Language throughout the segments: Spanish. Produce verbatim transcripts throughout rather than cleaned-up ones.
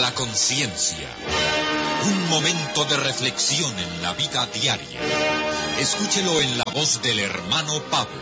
la conciencia. Un momento de reflexión en la vida diaria. Escúchelo en la voz del hermano Pablo.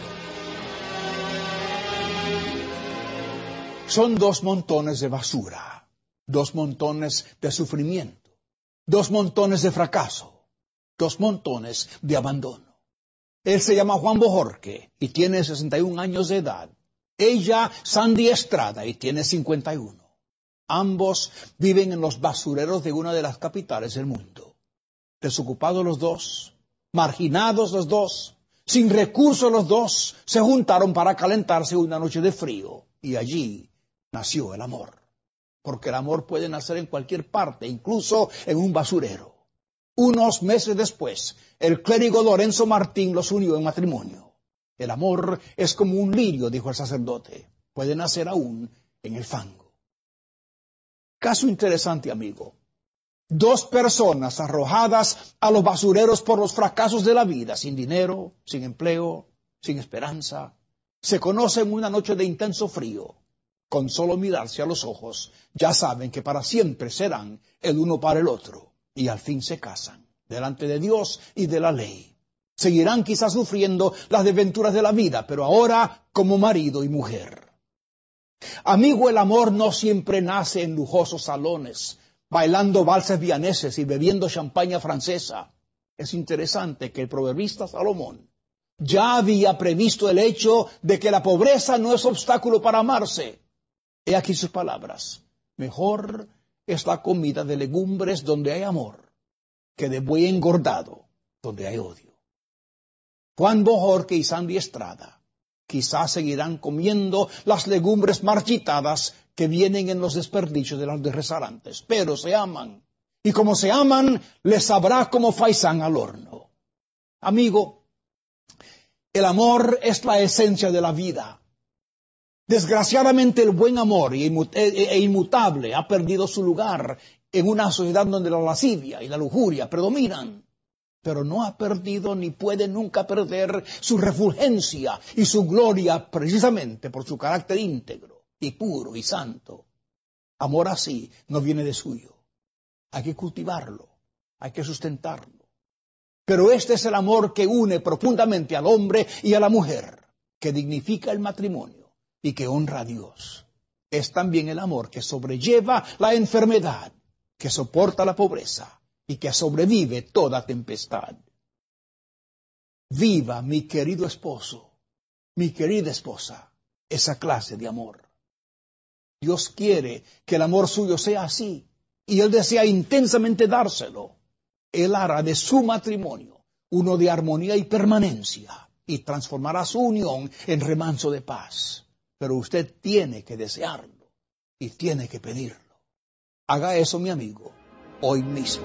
Son dos montones de basura, dos montones de sufrimiento, dos montones de fracaso, dos montones de abandono. Él se llama Juan Bojorque y tiene sesenta y un años de edad. Ella, Sandy Estrada, y tiene cincuenta y uno. Ambos viven en los basureros de una de las capitales del mundo. Desocupados los dos, marginados los dos, sin recursos los dos, se juntaron para calentarse una noche de frío. Y allí nació el amor. Porque el amor puede nacer en cualquier parte, incluso en un basurero. Unos meses después, el clérigo Lorenzo Martín los unió en matrimonio. El amor es como un lirio, dijo el sacerdote. Puede nacer aún en el fango. Caso interesante, amigo. Dos personas arrojadas a los basureros por los fracasos de la vida, sin dinero, sin empleo, sin esperanza, se conocen una noche de intenso frío. Con solo mirarse a los ojos, ya saben que para siempre serán el uno para el otro. Y al fin se casan, delante de Dios y de la ley. Seguirán quizás sufriendo las desventuras de la vida, pero ahora como marido y mujer. Amigo, el amor no siempre nace en lujosos salones, bailando valses vianeses y bebiendo champaña francesa. Es interesante que el proverbista Salomón ya había previsto el hecho de que la pobreza no es obstáculo para amarse. He aquí sus palabras. Mejor es la comida de legumbres donde hay amor, que de buey engordado donde hay odio. Juan Bojorque y Sandy Estrada quizás seguirán comiendo las legumbres marchitadas que vienen en los desperdicios de los restaurantes, pero se aman. Y como se aman, les sabrá como faisán al horno. Amigo, el amor es la esencia de la vida. Desgraciadamente el buen amor e inmutable ha perdido su lugar en una sociedad donde la lascivia y la lujuria predominan. Pero no ha perdido ni puede nunca perder su refulgencia y su gloria precisamente por su carácter íntegro y puro y santo. Amor así no viene de suyo. Hay que cultivarlo, hay que sustentarlo. Pero este es el amor que une profundamente al hombre y a la mujer, que dignifica el matrimonio y que honra a Dios. Es también el amor que sobrelleva la enfermedad, que soporta la pobreza y que sobrevive toda tempestad. Viva, mi querido esposo, mi querida esposa, esa clase de amor. Dios quiere que el amor suyo sea así, y Él desea intensamente dárselo. Él hará de su matrimonio uno de armonía y permanencia, y transformará su unión en remanso de paz. Pero usted tiene que desearlo, y tiene que pedirlo. Haga eso, mi amigo, hoy mismo.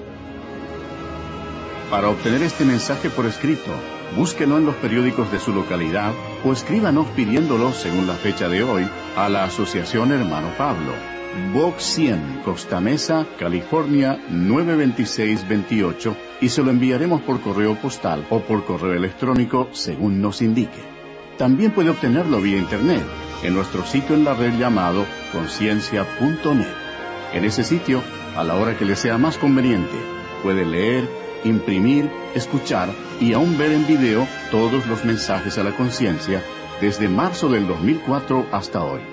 Para obtener este mensaje por escrito, búsquelo en los periódicos de su localidad o escríbanos pidiéndolo según la fecha de hoy a la Asociación Hermano Pablo. Box cien, Costa Mesa, California nueve dos seis dos ocho y se lo enviaremos por correo postal o por correo electrónico según nos indique. También puede obtenerlo vía internet en nuestro sitio en la red llamado conciencia punto net. En ese sitio, a la hora que le sea más conveniente, puede leer, imprimir, escuchar y aún ver en video todos los mensajes a la conciencia desde marzo del dos mil cuatro hasta hoy.